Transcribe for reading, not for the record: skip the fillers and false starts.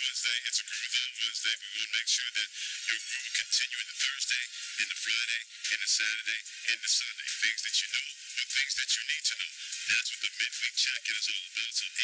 Wednesday. It's a groove on Wednesday. We want to make sure that your groove continue into Thursday, into Friday, into Saturday, into Sunday. Things that you know, or things that you need to know. That's what the midweek check-in is all about. So